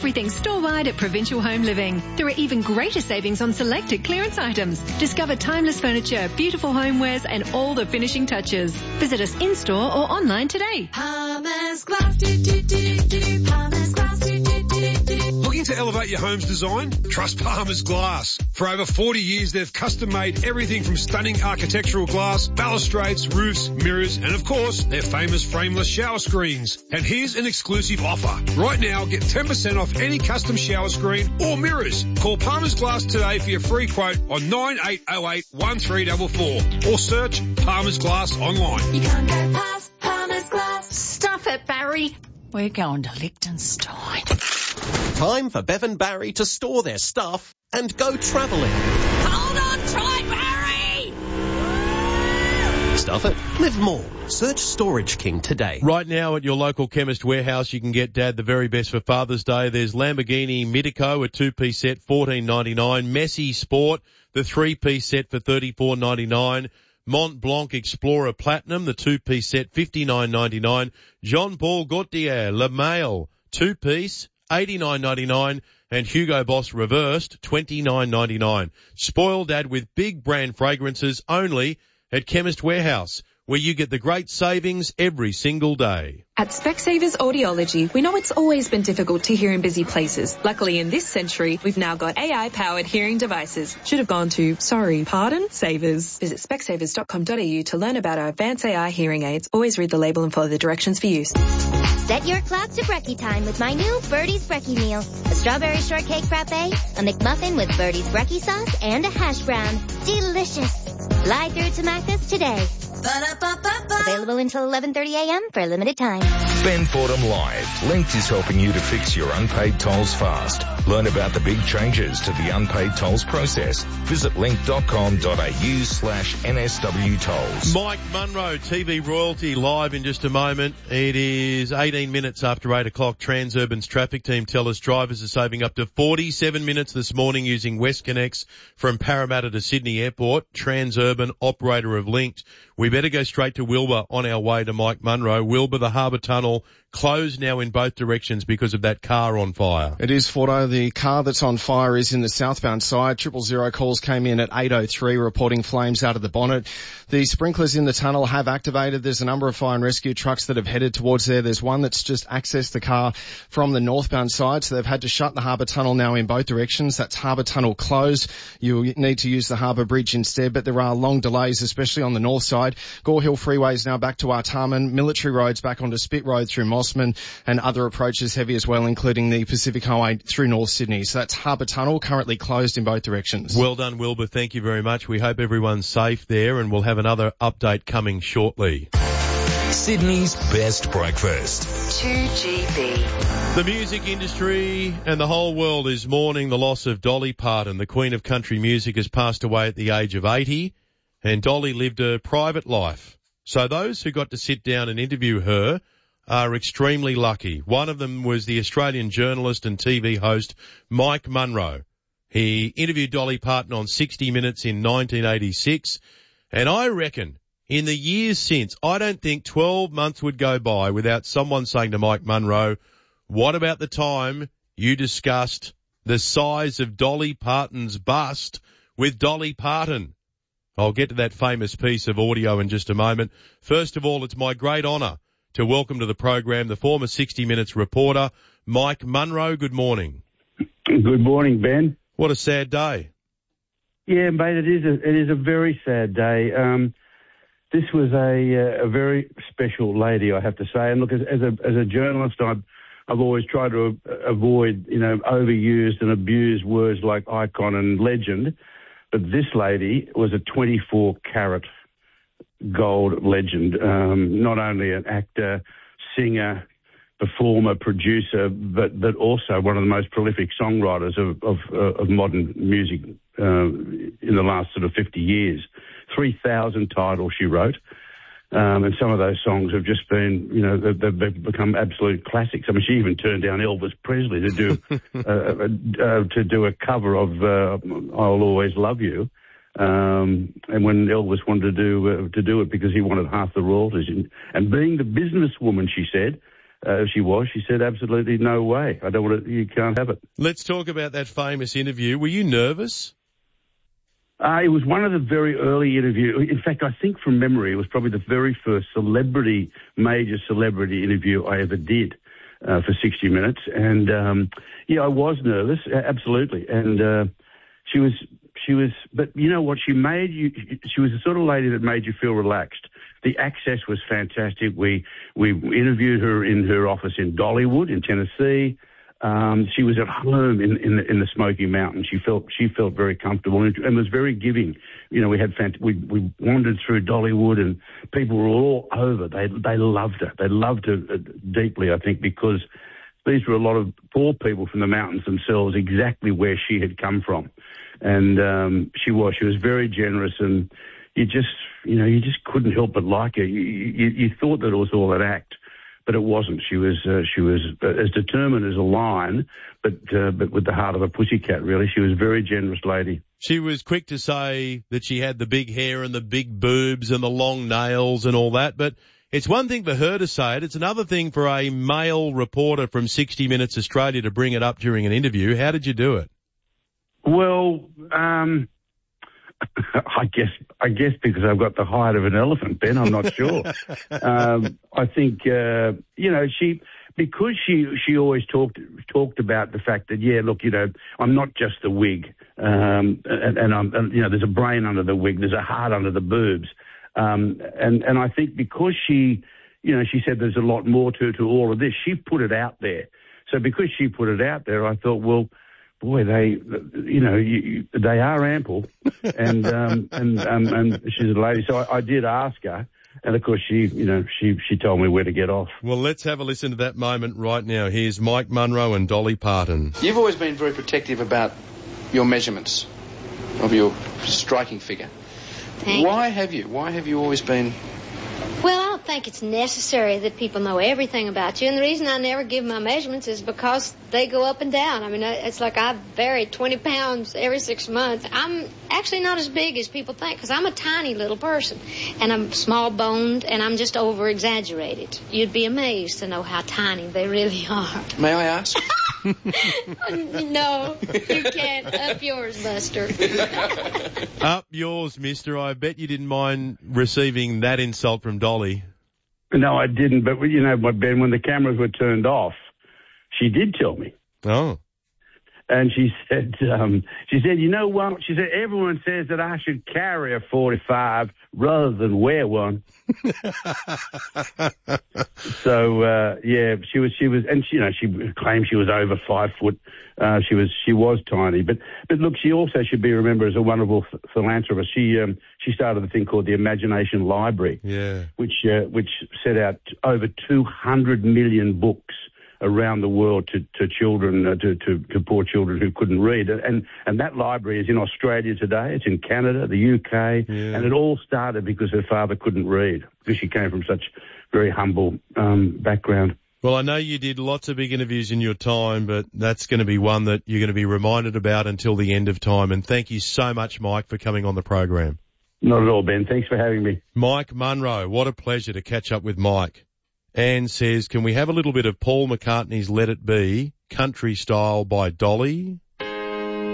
Everything store-wide at Provincial Home Living. There are even greater savings on selected clearance items. Discover timeless furniture, beautiful homewares and all the finishing touches. Visit us in-store or online today. Palmer's Glass, Palmer's Glass, Looking to elevate your home's design? Trust Palmer's Glass. For over 40 years, they've custom-made everything from stunning architectural glass, balustrades, roofs, mirrors, and of course, their famous frameless shower screens. And here's an exclusive offer. Right now, get 10% off any custom shower screen or mirrors. Call Palmer's Glass today for your free quote on 9808 1344 or search Palmer's Glass online. You can't go past Palmer's Glass. Stuff it, Barry. We're going to Liechtenstein. Time for Bev and Barry to store their stuff and go travelling. Hold on tight, Barry! Stuff it. Live more. Search Storage King today. Right now at your local Chemist Warehouse, you can get Dad the very best for Father's Day. There's Lamborghini Mitico, a 2-piece set, $14.99. Messi Sport, the 3-piece set for $34.99. Mont Blanc Explorer Platinum, the 2-piece set, $59.99. Jean Paul Gaultier Le Mail, 2-piece, $89.99. And Hugo Boss Reversed, $29.99. Spoil Dad with big brand fragrances only at Chemist Warehouse, where you get the great savings every single day. At Specsavers Audiology, we know it's always been difficult to hear in busy places. Luckily, in this century, we've now got AI-powered hearing devices. Should have gone to, Savers. Visit specsavers.com.au to learn about our advanced AI hearing aids. Always read the label and follow the directions for use. Set your clock to brekkie time with my new Birdie's Brekkie meal. A strawberry shortcake frappe, a McMuffin with Birdie's Brekkie sauce, and a hash brown. Delicious. Fly through to Macca's today. Available until 11:30 a.m. for a limited time. Ben Fordham Live. Linked is helping you to fix your unpaid tolls fast. Learn about the big changes to the unpaid tolls process. Visit link.com.au/NSW tolls. Mike Munro, TV royalty, live in just a moment. It is 18 minutes after 8 o'clock. Transurban's traffic team tell us drivers are saving up to 47 minutes this morning using WestConnex from Parramatta to Sydney Airport. Transurban, operator of Linked. We better go straight to Wilbur on our way to Mike Munro. Wilbur, the Harbour Tunnel closed now in both directions because of that car on fire. It is, Fordo. The car that's on fire is in the southbound side. 000 calls came in at 8:03 reporting flames out of the bonnet. The sprinklers in the tunnel have activated. There's a number of fire and rescue trucks that have headed towards there. There's one that's just accessed the car from the northbound side, so they've had to shut the Harbour Tunnel now in both directions. That's Harbour Tunnel closed. You need to use the Harbour Bridge instead, but there are long delays, especially on the north side. Gore Hill Freeway is now back to Artarmon. Military Road's back onto Spit Road through Mossman, and other approaches heavy as well, including the Pacific Highway through North Sydney. So that's Harbour Tunnel, currently closed in both directions. Well done, Wilbur. Thank you very much. We hope everyone's safe there, and we'll have another update coming shortly. Sydney's best breakfast. 2GB. The music industry and the whole world is mourning the loss of Dolly Parton. The Queen of Country Music has passed away at the age of 80, and Dolly lived a private life. So those who got to sit down and interview her are extremely lucky. One of them was the Australian journalist and TV host Mike Munro. He interviewed Dolly Parton on 60 Minutes in 1986, and I reckon in the years since, I don't think 12 months would go by without someone saying to Mike Munro, what about the time you discussed the size of Dolly Parton's bust with Dolly Parton? I'll get to that famous piece of audio in just a moment. First of all, it's my great honour to welcome to the program the former 60 Minutes reporter, Mike Munro. Good morning. Good morning, Ben. What a sad day. Yeah, mate, it is a very sad day. This was a very special lady, I have to say. And look, as a journalist, I've always tried to avoid, overused and abused words like icon and legend. But this lady was a 24-carat gold legend, not only an actor, singer, performer, producer, but also one of the most prolific songwriters of modern music in the last sort of 50 years. 3,000 titles she wrote, and some of those songs have just been, they've become absolute classics. I mean, she even turned down Elvis Presley to do a cover of "I'll Always Love You." And when Elvis wanted to do it because he wanted half the royalties, and being the businesswoman she said, she was. She said, absolutely no way. I don't want to, you can't have it. Let's talk about that famous interview. Were you nervous? It was one of the very early interviews. In fact, I think from memory, it was probably the very first major celebrity interview I ever did for 60 Minutes. And, I was nervous, absolutely. And she was, but you know what, she was the sort of lady that made you feel relaxed. The access was fantastic. We interviewed her in her office in Dollywood in Tennessee. She was at home in the Smoky Mountains. She felt very comfortable and was very giving. You know, we wandered through Dollywood and people were all over. They loved her. They loved her deeply, I think, because these were a lot of poor people from the mountains themselves, exactly where she had come from. And she was very generous, and you just couldn't help but like her. You thought that it was all an act, but it wasn't. She was as determined as a lion, but with the heart of a pussycat, really. She was a very generous lady. She was quick to say that she had the big hair and the big boobs and the long nails and all that, but it's one thing for her to say it. It's another thing for a male reporter from 60 Minutes Australia to bring it up during an interview. How did you do it? Well, I guess because I've got the height of an elephant, Ben. I'm not sure. I think because she always talked about the fact that I'm not just the wig, and there's a brain under the wig, there's a heart under the boobs, and I think because she said there's a lot more to all of this. She put it out there. So because she put it out there, I thought, well, boy, they are ample, and she's a lady. So I did ask her, and of course she told me where to get off. Well, let's have a listen to that moment right now. Here's Mike Munro and Dolly Parton. You've always been very protective about your measurements of your striking figure. Why have you always been? Well, I don't think it's necessary that people know everything about you. And the reason I never give my measurements is because they go up and down. I mean, it's like I vary 20 pounds every 6 months. I'm actually not as big as people think because I'm a tiny little person. And I'm small-boned and I'm just over-exaggerated. You'd be amazed to know how tiny they really are. May I ask? No, you can't. Up yours, Buster. Up yours, mister. I bet you didn't mind receiving that insult from Dolly. No, I didn't. But, Ben, when the cameras were turned off, she did tell me. Oh. And she said, you know what? She said, everyone says that I should carry a 45 rather than wear one. So, she was, and she claimed she was over 5 foot. She was tiny, but look, she also should be remembered as a wonderful philanthropist. She started a thing called the Imagination Library, which set out over 200 million books around the world to children, to poor children who couldn't read. And that library is in Australia today. It's in Canada, the UK, and it all started because her father couldn't read, because she came from such very humble background. Well, I know you did lots of big interviews in your time, but that's going to be one that you're going to be reminded about until the end of time. And thank you so much, Mike, for coming on the program. Not at all, Ben. Thanks for having me. Mike Munro, what a pleasure to catch up with Mike. Anne says, can we have a little bit of Paul McCartney's Let It Be, country style by Dolly?